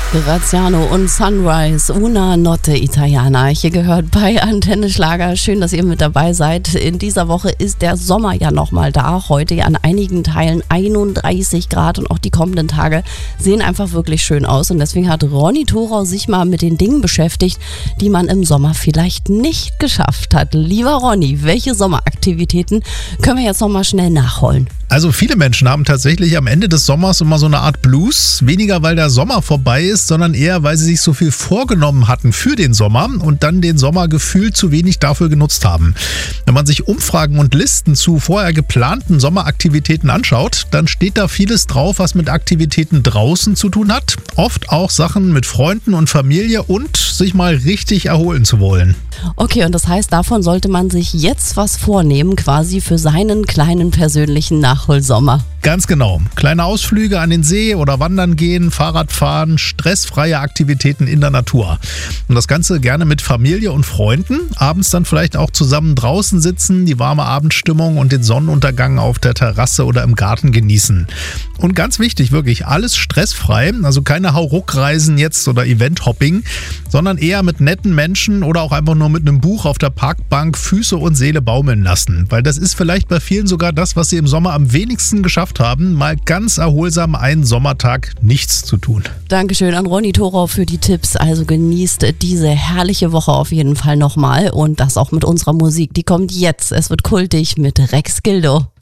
Graziano und Sunrise, Una Notte Italiana. Hier gehört bei Antenne Schlager. Schön, dass ihr mit dabei seid. In dieser Woche ist der Sommer ja nochmal da. Heute ja an einigen Teilen 31 Grad und auch die kommenden Tage sehen einfach wirklich schön aus. Und deswegen hat Ronny Thorau sich mal mit den Dingen beschäftigt, die man im Sommer vielleicht nicht geschafft hat. Lieber Ronny, welche Sommeraktivitäten können wir jetzt nochmal schnell nachholen? Also viele Menschen haben tatsächlich am Ende des Sommers immer so eine Art Blues. Weniger, weil der Sommer vorbei ist, sondern eher, weil sie sich so viel vorgenommen hatten für den Sommer und dann den Sommer gefühlt zu wenig dafür genutzt haben. Wenn man sich Umfragen und Listen zu vorher geplanten Sommeraktivitäten anschaut, dann steht da vieles drauf, was mit Aktivitäten draußen zu tun hat. Oft auch Sachen mit Freunden und Familie und sich mal richtig erholen zu wollen. Okay, und das heißt, davon sollte man sich jetzt was vornehmen, quasi für seinen kleinen persönlichen Nachholsommer. Ganz genau. Kleine Ausflüge an den See oder wandern gehen, Fahrrad fahren, stressfreie Aktivitäten in der Natur. Und das Ganze gerne mit Familie und Freunden. Abends dann vielleicht auch zusammen draußen sitzen, die warme Abendstimmung und den Sonnenuntergang auf der Terrasse oder im Garten genießen. Und ganz wichtig, wirklich alles stressfrei, also keine Hauruck-Reisen jetzt oder Event-Hopping, sondern eher mit netten Menschen oder auch einfach nur mit einem Buch auf der Parkbank Füße und Seele baumeln lassen. Weil das ist vielleicht bei vielen sogar das, was sie im Sommer am wenigsten geschafft haben, mal ganz erholsam einen Sommertag nichts zu tun. Dankeschön an Ronny Thorau für die Tipps. Also genießt diese herrliche Woche auf jeden Fall nochmal und das auch mit unserer Musik. Die kommt jetzt. Es wird kultig mit Rex Gildo.